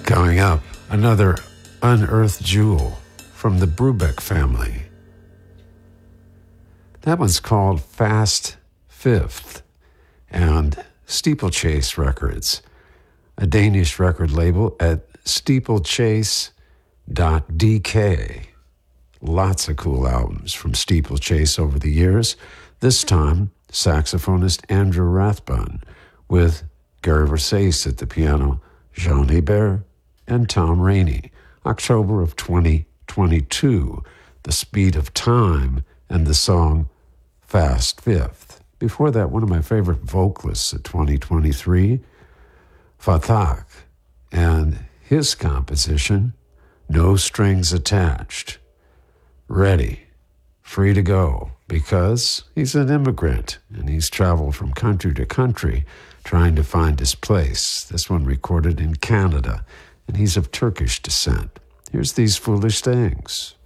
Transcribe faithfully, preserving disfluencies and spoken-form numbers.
Coming up, another unearthed jewel from the Brubeck family. That one's called Fast Fifth and Steeplechase Records, a Danish record label at steeplechase dot d k. Lots of cool albums from Steeplechase over the years. This time, saxophonist Andrew Rathbun with Gary Versace at the piano, Jean Hebert, and Tom Rainey. October of twenty twenty-two, The Speed of Time and the song Fast Fifth. Before that, one of my favorite vocalists of twenty twenty-three, Fatak, and his composition, No Strings Attached. Ready, free to go, because he's an immigrant and he's traveled from country to country trying to find his place. This one recorded in Canada, and he's of Turkish descent. Here's These Foolish Things.